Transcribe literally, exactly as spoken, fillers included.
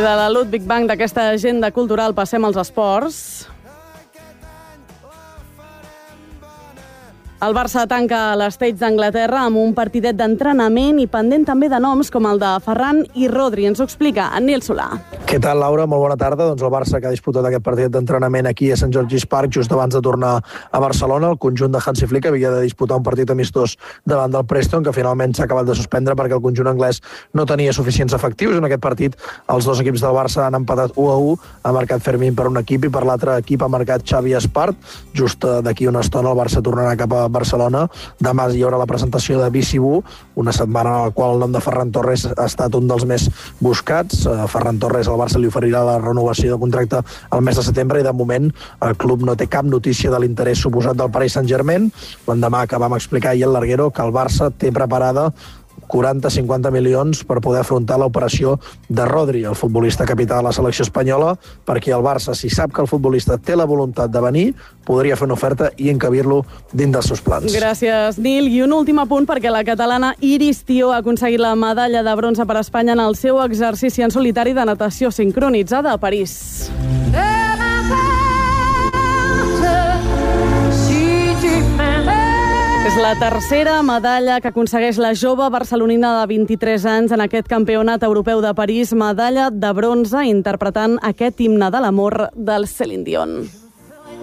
de la Ludwig Bank d'aquesta agenda cultural passem als esports. El Barça tanca l'Estates d'Anglaterra amb un partidet d'entrenament i pendent també de noms com el de Ferran i Rodri. Ens ho explica en Nil Solà. Què tal, Laura? Molt bona tarda. Doncs el Barça que ha disputat aquest partit d'entrenament aquí a Sant George's Park just abans de tornar a Barcelona. El conjunt de Hansi Flick havia de disputar un partit amistós davant del Preston, que finalment s'ha acabat de suspendre perquè el conjunt anglès no tenia suficients efectius. En aquest partit els dos equips del Barça han empatat u a u. Ha marcat Fermín per un equip i per l'altre equip ha marcat Xavi Espart. Just d'aquí una estona el Barça tornarà cap a Barcelona. Demà hi haurà la presentació de Bicibú, una setmana en la qual el nom de Ferran Torres ha estat un dels més buscats. Ferran Torres al Barça li oferirà la renovació de contracte al mes de setembre i de moment el club no té cap notícia de l'interès suposat del Paris Saint-Germain. L'endemà que vam explicar ahir el Larguero que el Barça té preparada quaranta a cinquanta milions per poder afrontar l'operació de Rodri, el futbolista capità de la selecció espanyola, perquè el Barça, si sap que el futbolista té la voluntat de venir, podria fer una oferta i encabir-lo dins dels seus plans. Gràcies, Nil. I un últim apunt perquè la catalana Iris Tió ha aconseguit la medalla de bronze per a Espanya en el seu exercici en solitari de natació sincronitzada a París. És la tercera medalla que aconsegueix la jove barcelonina de vint-i-tres anys en aquest campionat europeu de París, medalla de bronze interpretant aquest himne de l'amor del Céline Dion.